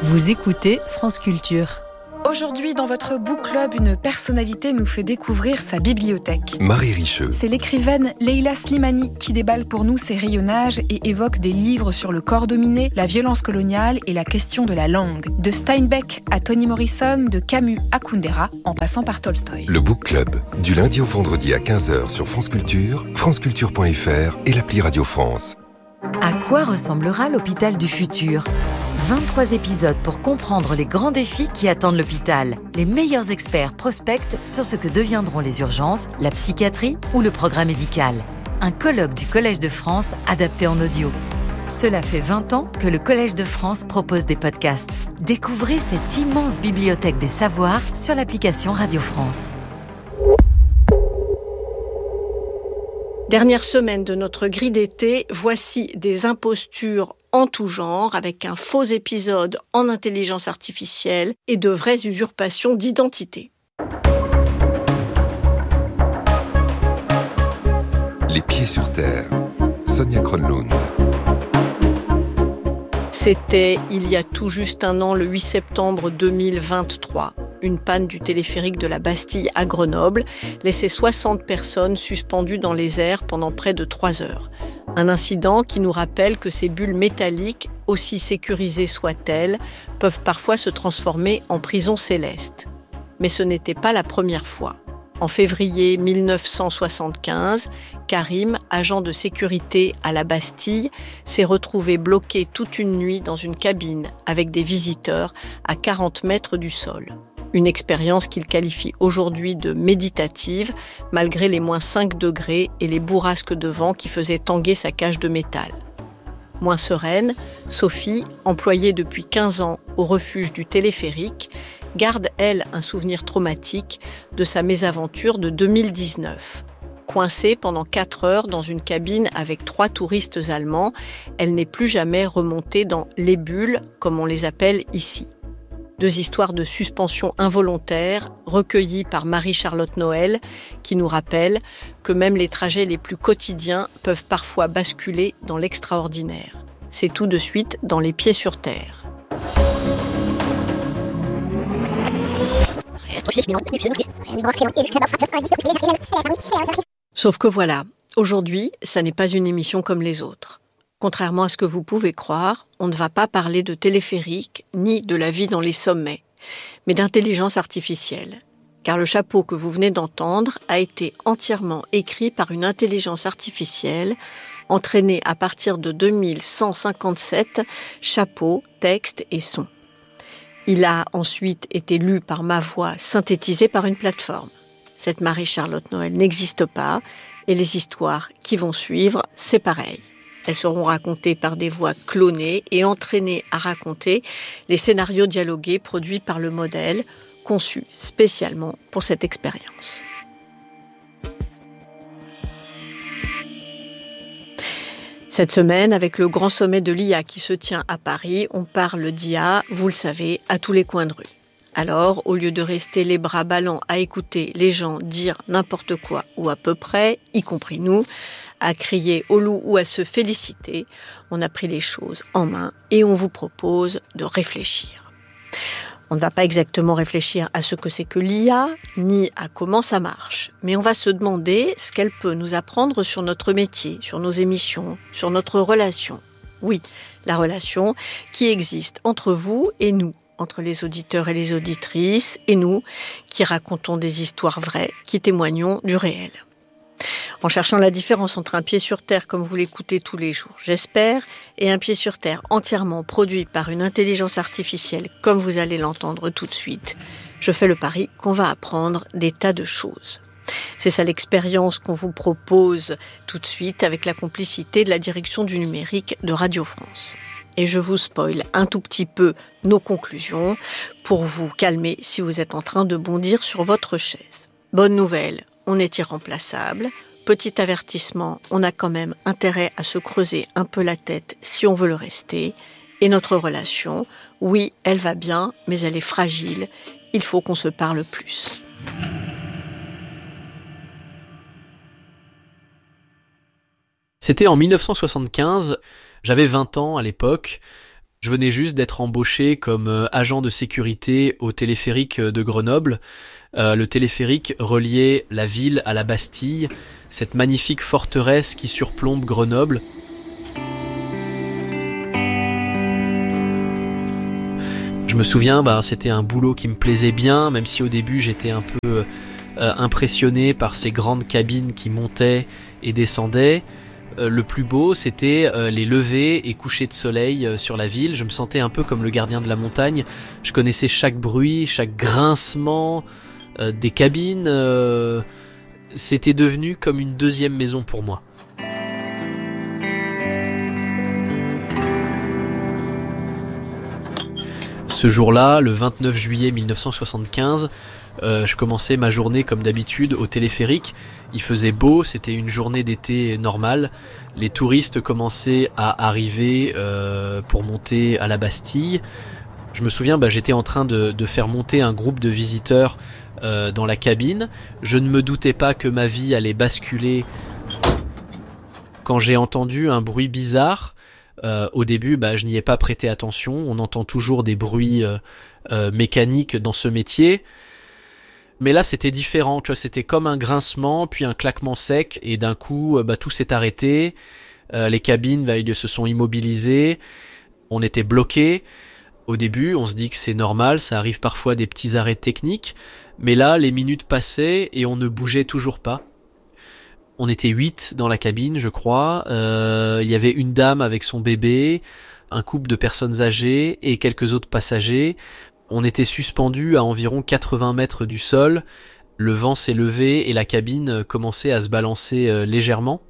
Vous écoutez France Culture. Aujourd'hui, dans votre book club, une personnalité nous fait découvrir sa bibliothèque. Marie Richeux. C'est l'écrivaine Leila Slimani qui déballe pour nous ses rayonnages et évoque des livres sur le corps dominé, la violence coloniale et la question de la langue. De Steinbeck à Toni Morrison, de Camus à Kundera, en passant par Tolstoï. Le book club, du lundi au vendredi à 15h sur France Culture, franceculture.fr et l'appli Radio France. À quoi ressemblera l'hôpital du futur ? 23 épisodes pour comprendre les grands défis qui attendent l'hôpital. Les meilleurs experts prospectent sur ce que deviendront les urgences, la psychiatrie ou le progrès médical. Un colloque du Collège de France adapté en audio. Cela fait 20 ans que le Collège de France propose des podcasts. Découvrez cette immense bibliothèque des savoirs sur l'application Radio France. Dernière semaine de notre grille d'été, voici des impostures en tout genre, avec un faux épisode en intelligence artificielle et de vraies usurpations d'identité. Les pieds sur terre. Sonia Kronlund. C'était il y a tout juste un an, le 8 septembre 2023. Une panne du téléphérique de la Bastille à Grenoble laissait 60 personnes suspendues dans les airs pendant près de 3 heures. Un incident qui nous rappelle que ces bulles métalliques, aussi sécurisées soient-elles, peuvent parfois se transformer en prison céleste. Mais ce n'était pas la première fois. En février 1975, Karim, agent de sécurité à la Bastille, s'est retrouvé bloqué toute une nuit dans une cabine avec des visiteurs à 40 mètres du sol. Une expérience qu'il qualifie aujourd'hui de méditative, malgré les moins 5 degrés et les bourrasques de vent qui faisaient tanguer sa cage de métal. Moins sereine, Sophie, employée depuis 15 ans au refuge du téléphérique, garde, elle, un souvenir traumatique de sa mésaventure de 2019. Coincée pendant 4 heures dans une cabine avec 3 touristes allemands, elle n'est plus jamais remontée dans les bulles, comme on les appelle ici. 2 histoires de suspension involontaire recueillies par Marie-Charlotte Noël qui nous rappellent que même les trajets les plus quotidiens peuvent parfois basculer dans l'extraordinaire. C'est tout de suite dans Les pieds sur terre. Sauf que voilà, aujourd'hui, ça n'est pas une émission comme les autres. Contrairement à ce que vous pouvez croire, on ne va pas parler de téléphérique ni de la vie dans les sommets, mais d'intelligence artificielle. Car le chapeau que vous venez d'entendre a été entièrement écrit par une intelligence artificielle entraînée à partir de 2157 chapeaux, textes et sons. Il a ensuite été lu par ma voix synthétisée par une plateforme. Cette Marie-Charlotte Noël n'existe pas et les histoires qui vont suivre, c'est pareil. Elles seront racontées par des voix clonées et entraînées à raconter les scénarios dialogués produits par le modèle, conçu spécialement pour cette expérience. Cette semaine, avec le grand sommet de l'IA qui se tient à Paris, on parle d'IA, vous le savez, à tous les coins de rue. Alors, au lieu de rester les bras ballants à écouter les gens dire n'importe quoi ou à peu près, y compris nous, à crier au loup ou à se féliciter, on a pris les choses en main et on vous propose de réfléchir. On ne va pas exactement réfléchir à ce que c'est que l'IA, ni à comment ça marche, mais on va se demander ce qu'elle peut nous apprendre sur notre métier, sur nos émissions, sur notre relation. Oui, la relation qui existe entre vous et nous, entre les auditeurs et les auditrices, et nous, qui racontons des histoires vraies, qui témoignons du réel. En cherchant la différence entre un pied sur terre, comme vous l'écoutez tous les jours, j'espère, et un pied sur terre entièrement produit par une intelligence artificielle, comme vous allez l'entendre tout de suite, je fais le pari qu'on va apprendre des tas de choses. C'est ça l'expérience qu'on vous propose tout de suite avec la complicité de la direction du numérique de Radio France. Et je vous spoil un tout petit peu nos conclusions pour vous calmer si vous êtes en train de bondir sur votre chaise. Bonne nouvelle, on est irremplaçable. Petit avertissement, on a quand même intérêt à se creuser un peu la tête si on veut le rester. Et notre relation, oui, elle va bien, mais elle est fragile. Il faut qu'on se parle plus. C'était en 1975, j'avais 20 ans à l'époque. Je venais juste d'être embauché comme agent de sécurité au téléphérique de Grenoble. Le téléphérique reliait la ville à la Bastille, cette magnifique forteresse qui surplombe Grenoble. Je me souviens, c'était un boulot qui me plaisait bien, même si au début j'étais un peu impressionné par ces grandes cabines qui montaient et descendaient. Le plus beau, c'était les levées et couchers de soleil sur la ville. Je me sentais un peu comme le gardien de la montagne. Je connaissais chaque bruit, chaque grincement des cabines. C'était devenu comme une deuxième maison pour moi. Ce jour-là, le 29 juillet 1975, je commençais ma journée comme d'habitude au téléphérique. Il faisait beau, c'était une journée d'été normale. Les touristes commençaient à arriver pour monter à la Bastille. Je me souviens, j'étais en train de faire monter un groupe de visiteurs dans la cabine. Je ne me doutais pas que ma vie allait basculer quand j'ai entendu un bruit bizarre. Au début, je n'y ai pas prêté attention. On entend toujours des bruits mécaniques dans ce métier. Mais là, c'était différent. Tu vois, c'était comme un grincement, puis un claquement sec. Et d'un coup, tout s'est arrêté. Les cabines se sont immobilisées. On était bloqués. Au début, on se dit que c'est normal. Ça arrive parfois des petits arrêts techniques. Mais là, les minutes passaient et on ne bougeait toujours pas. On était 8 dans la cabine, je crois. Il y avait une dame avec son bébé, un couple de personnes âgées et quelques autres passagers. On était suspendus à environ 80 mètres du sol. Le vent s'est levé et la cabine commençait à se balancer légèrement.